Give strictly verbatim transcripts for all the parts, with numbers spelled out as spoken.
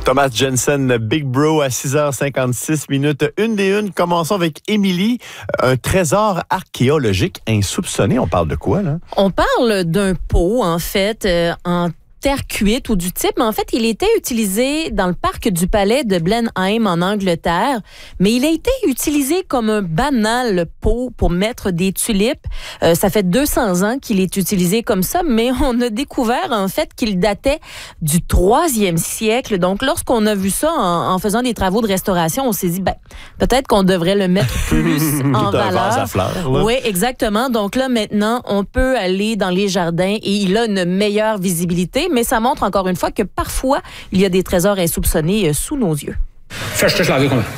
Thomas Jensen, Big Bro à six heures cinquante-six minutes. Une des une, commençons avec Émilie. Un trésor archéologique insoupçonné. On parle de quoi, là? On parle d'un pot, en fait, euh, en terre cuite ou du type, mais en fait, il était utilisé dans le parc du palais de Blenheim en Angleterre, mais il a été utilisé comme un banal pot pour mettre des tulipes. Euh, ça fait deux cents ans qu'il est utilisé comme ça, mais on a découvert en fait qu'il datait du troisième siècle. Donc, lorsqu'on a vu ça en, en faisant des travaux de restauration, on s'est dit, ben, peut-être qu'on devrait le mettre plus en Tout un valeur. vase à fleurs, là. Oui, exactement. Donc là, maintenant, on peut aller dans les jardins et il a une meilleure visibilité, mais ça montre encore une fois que parfois, il y a des trésors insoupçonnés sous nos yeux. Första slaget kommer.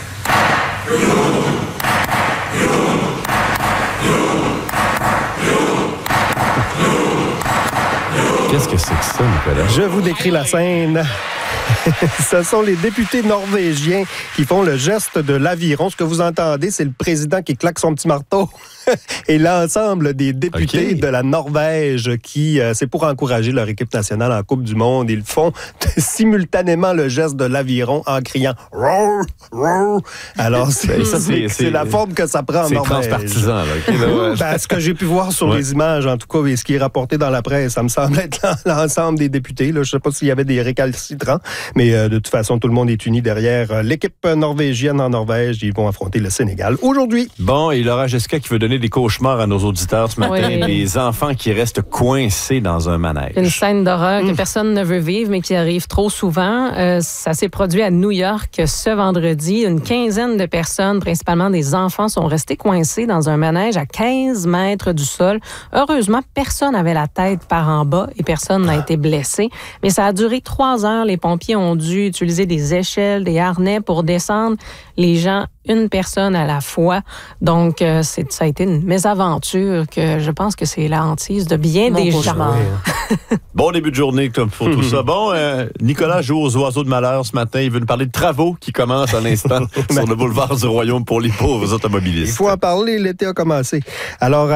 Qu'est-ce que c'est que ça, Nicolas? Je vous décris la scène. Ce sont les députés norvégiens qui font le geste de l'aviron. Ce que vous entendez, c'est le président qui claque son petit marteau et l'ensemble des députés okay. de la Norvège qui, euh, c'est pour encourager leur équipe nationale en Coupe du Monde. Ils font simultanément le geste de l'aviron en criant « Roar! Roar! » Alors, c'est, ça, c'est, c'est, c'est la forme que ça prend en c'est Norvège. C'est transpartisan, là. Okay, là ouais. Ben, ce que j'ai pu voir sur ouais. les images, en tout cas, et ce qui est rapporté dans la presse, ça me semble être l'ensemble des députés. Là. Je ne sais pas s'il y avait des récalcitrants, mais euh, de toute façon, tout le monde est uni derrière euh, l'équipe norvégienne en Norvège. Ils vont affronter le Sénégal aujourd'hui. Bon, et Laura Jessica qui veut donner des cauchemars à nos auditeurs ce matin. Oui. Des enfants qui restent coincés dans un manège. Une scène d'horreur mmh. que personne ne veut vivre, mais qui arrive trop souvent. Euh, ça s'est produit à New York ce vendredi. Une quinzaine de personnes, principalement des enfants, sont restés coincés dans un manège à quinze mètres du sol. Heureusement, personne n'avait la tête par en bas et personne n'a été blessé. Mais ça a duré trois heures. Les pompiers ont dû utiliser des échelles, des harnais pour descendre les gens, une personne à la fois. Donc, euh, c'est, ça a été une mésaventure que je pense que c'est la hantise de bien Mon des gens. Bon début de journée pour tout ça. Bon, euh, Nicolas joue aux oiseaux de malheur ce matin. Il veut nous parler de travaux qui commencent à l'instant sur le boulevard du Royaume pour les pauvres automobilistes. Il faut en parler, l'été a commencé. Alors,